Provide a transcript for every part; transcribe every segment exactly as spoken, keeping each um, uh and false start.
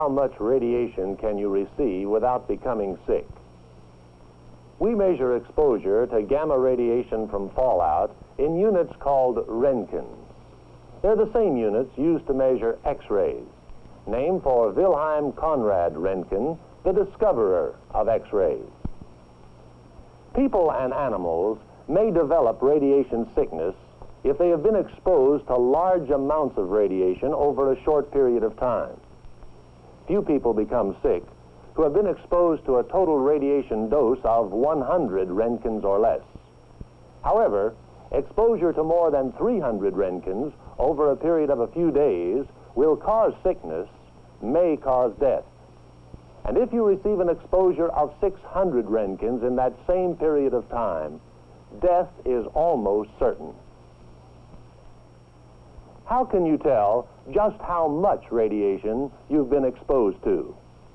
How much radiation can you receive without becoming sick? We measure exposure to gamma radiation from fallout in units called Roentgens. They're the same units used to measure X-rays, named for Wilhelm Conrad Roentgen, the discoverer of X-rays. People and animals may develop radiation sickness if they have been exposed to large amounts of radiation over a short period of time. Few people become sick who have been exposed to a total radiation dose of one hundred Roentgens or less. However, exposure to more than three hundred Roentgens over a period of a few days will cause sickness, may cause death. And if you receive an exposure of six hundred Roentgens in that same period of time, death is almost certain. How can you tell just how much radiation you've been exposed to?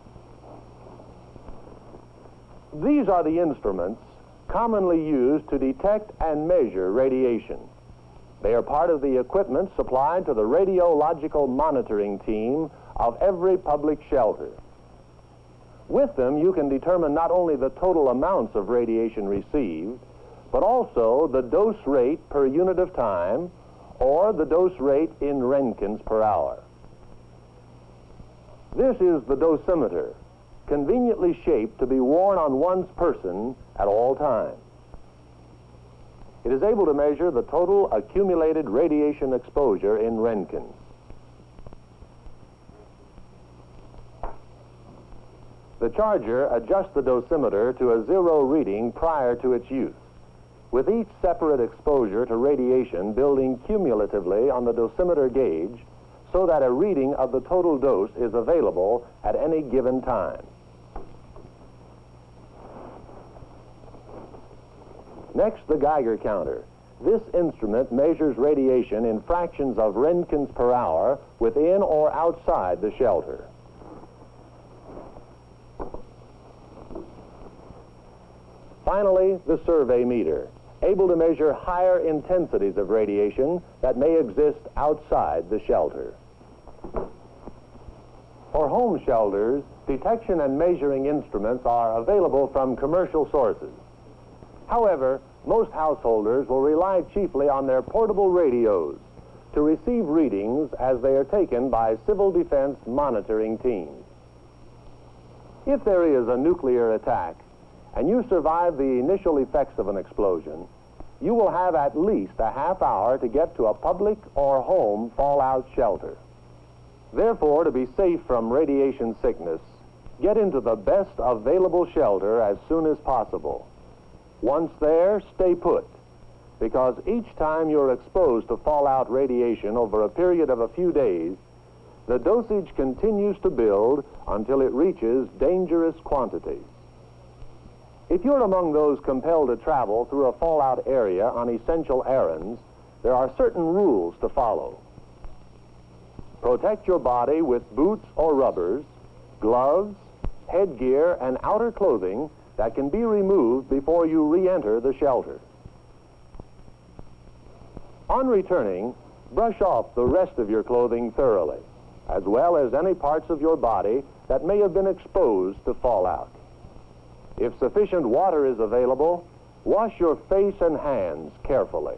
These are the instruments commonly used to detect and measure radiation. They are part of the equipment supplied to the radiological monitoring team of every public shelter. With them, you can determine not only the total amounts of radiation received, but also the dose rate per unit of time, or the dose rate in Roentgens per hour. This is the dosimeter, conveniently shaped to be worn on one's person at all times. It is able to measure the total accumulated radiation exposure in Roentgens. The charger adjusts the dosimeter to a zero reading prior to its use, with each separate exposure to radiation building cumulatively on the dosimeter gauge so that a reading of the total dose is available at any given time. Next, the Geiger counter. This instrument measures radiation in fractions of Roentgens per hour within or outside the shelter. Finally, the survey meter, able to measure higher intensities of radiation that may exist outside the shelter. For home shelters, detection and measuring instruments are available from commercial sources. However, most householders will rely chiefly on their portable radios to receive readings as they are taken by civil defense monitoring teams. If there is a nuclear attack and you survive the initial effects of an explosion, you will have at least a half hour to get to a public or home fallout shelter. Therefore, to be safe from radiation sickness, get into the best available shelter as soon as possible. Once there, stay put, because each time you're exposed to fallout radiation over a period of a few days, the dosage continues to build until it reaches dangerous quantities. If you're among those compelled to travel through a fallout area on essential errands, there are certain rules to follow. Protect your body with boots or rubbers, gloves, headgear, and outer clothing that can be removed before you re-enter the shelter. On returning, brush off the rest of your clothing thoroughly, as well as any parts of your body that may have been exposed to fallout. If sufficient water is available, wash your face and hands carefully.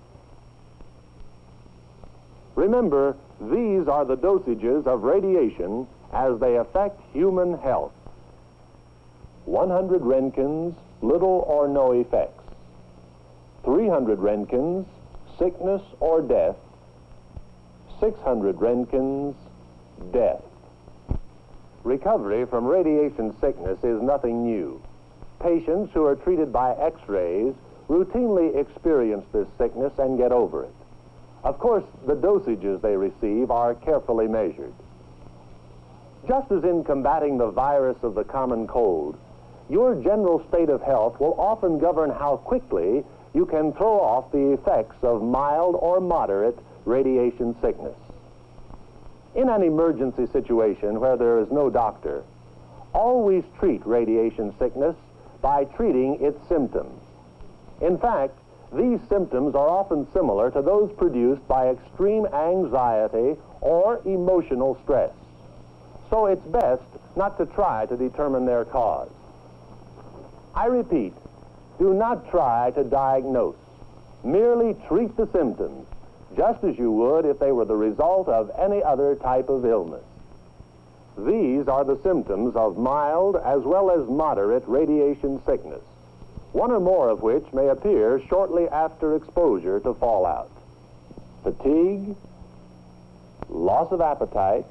Remember, these are the dosages of radiation as they affect human health. one hundred Roentgens, little or no effects. three hundred Roentgens, sickness or death. six hundred Roentgens, death. Recovery from radiation sickness is nothing new. Patients who are treated by X-rays routinely experience this sickness and get over it. Of course, the dosages they receive are carefully measured. Just as in combating the virus of the common cold, your general state of health will often govern how quickly you can throw off the effects of mild or moderate radiation sickness. In an emergency situation where there is no doctor, always treat radiation sickness by treating its symptoms. In fact, these symptoms are often similar to those produced by extreme anxiety or emotional stress. so it's best not to try to determine their cause. I repeat, do not try to diagnose. Merely treat the symptoms, just as you would if they were the result of any other type of illness. These are the symptoms of mild as well as moderate radiation sickness, one or more of which may appear shortly after exposure to fallout. Fatigue, loss of appetite,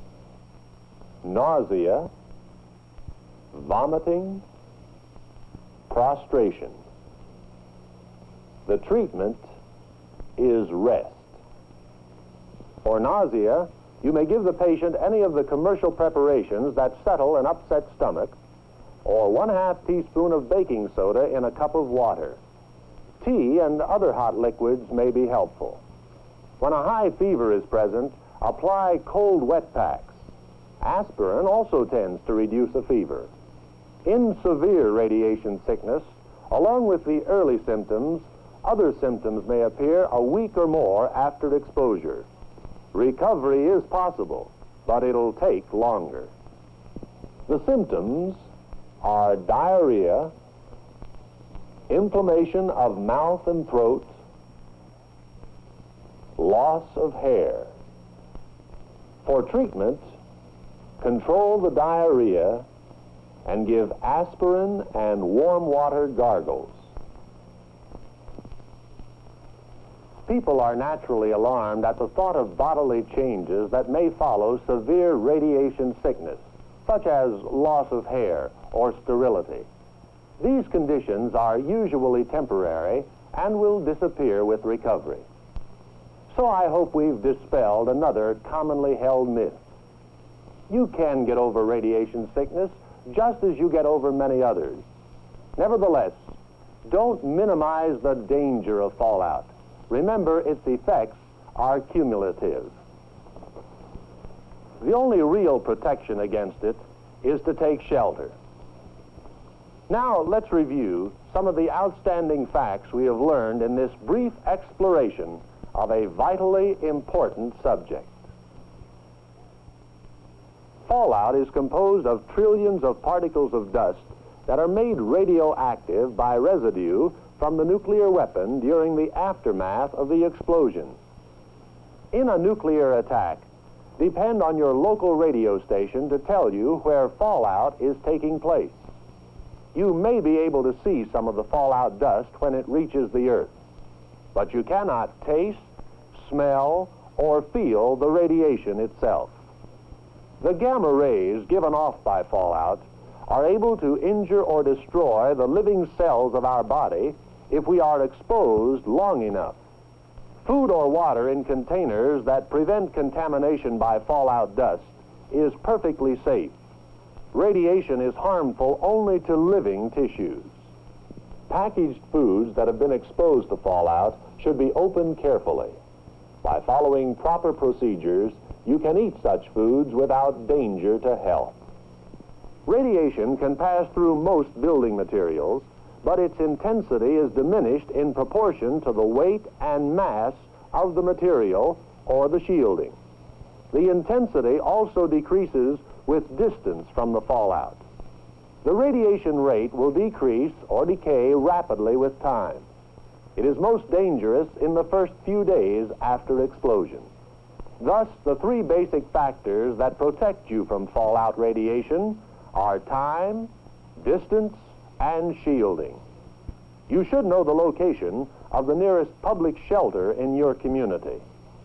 nausea, vomiting, prostration. The treatment is rest. For nausea, you may give the patient any of the commercial preparations that settle an upset stomach, or one half teaspoon of baking soda in a cup of water. Tea and other hot liquids may be helpful. When a high fever is present, apply cold wet packs. Aspirin also tends to reduce a fever. In severe radiation sickness, along with the early symptoms, other symptoms may appear a week or more after exposure. Recovery is possible, but it'll take longer. The symptoms are diarrhea, inflammation of mouth and throat, loss of hair. For treatment, control the diarrhea and give aspirin and warm water gargles. People are naturally alarmed at the thought of bodily changes that may follow severe radiation sickness, such as loss of hair or sterility. These conditions are usually temporary and will disappear with recovery. So I hope we've dispelled another commonly held myth. You can get over radiation sickness just as you get over many others. Nevertheless, don't minimize the danger of fallout. Remember, its effects are cumulative. The only real protection against it is to take shelter. Now, let's review some of the outstanding facts we have learned in this brief exploration of a vitally important subject. Fallout is composed of trillions of particles of dust that are made radioactive by residue from the nuclear weapon during the aftermath of the explosion. In a nuclear attack, depend on your local radio station to tell you where fallout is taking place. You may be able to see some of the fallout dust when it reaches the earth, but you cannot taste, smell, or feel the radiation itself. The gamma rays given off by fallout are able to injure or destroy the living cells of our body if we are exposed long enough. Food or water in containers that prevent contamination by fallout dust is perfectly safe. Radiation is harmful only to living tissues. Packaged foods that have been exposed to fallout should be opened carefully. By following proper procedures, you can eat such foods without danger to health. Radiation can pass through most building materials, but its intensity is diminished in proportion to the weight and mass of the material or the shielding. The intensity also decreases with distance from the fallout. The radiation rate will decrease or decay rapidly with time. It is most dangerous in the first few days after explosion. Thus, the three basic factors that protect you from fallout radiation are time, distance, and shielding. You should know the location of the nearest public shelter in your community.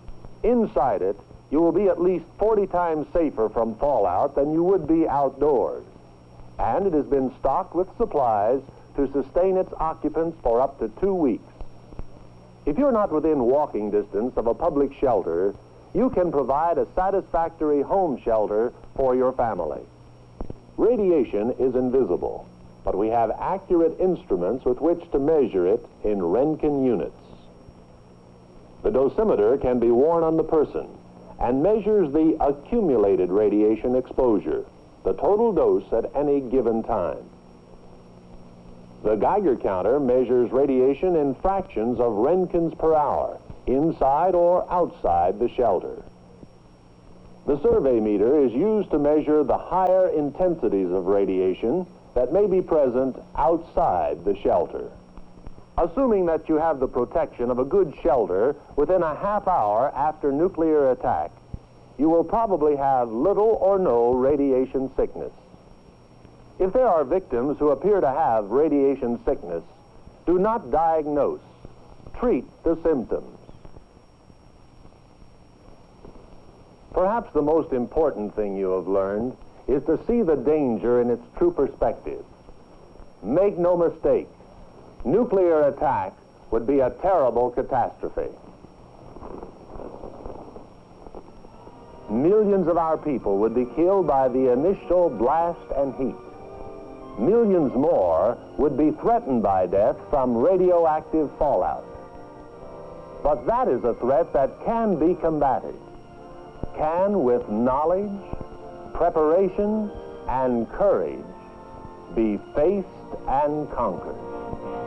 Inside it, you will be at least forty times safer from fallout than you would be outdoors. And it has been stocked with supplies to sustain its occupants for up to two weeks. If you're not within walking distance of a public shelter, you can provide a satisfactory home shelter for your family. Radiation is invisible, but we have accurate instruments with which to measure it in Roentgen units. The dosimeter can be worn on the person and measures the accumulated radiation exposure, the total dose at any given time. The Geiger counter measures radiation in fractions of Roentgens per hour, inside or outside the shelter. The survey meter is used to measure the higher intensities of radiation that may be present outside the shelter. Assuming that you have the protection of a good shelter within a half hour after nuclear attack, you will probably have little or no radiation sickness. If there are victims who appear to have radiation sickness, do not diagnose. Treat the symptoms. Perhaps the most important thing you have learned is to see the danger in its true perspective. Make no mistake, nuclear attack would be a terrible catastrophe. Millions of our people would be killed by the initial blast and heat. Millions more would be threatened by death from radioactive fallout. But that is a threat that can be combated, can, with knowledge, preparation, and courage, be faced and conquered.